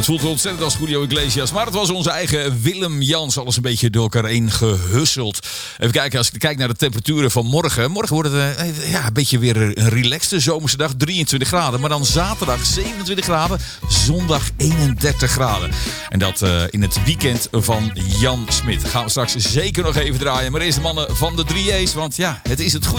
Het voelt ontzettend als Julio Iglesias. Maar het was onze eigen Willem Jans. Alles een beetje door elkaar heen gehusseld. Even kijken, als ik kijk naar de temperaturen van morgen. Morgen wordt het een beetje weer een relaxte zomerse dag. 23 graden. Maar dan zaterdag 27 graden. Zondag 31 graden. En dat in het weekend van Jan Smit. Gaan we straks zeker nog even draaien. Maar eerst de mannen van de 3A's. Want ja, het is het goede.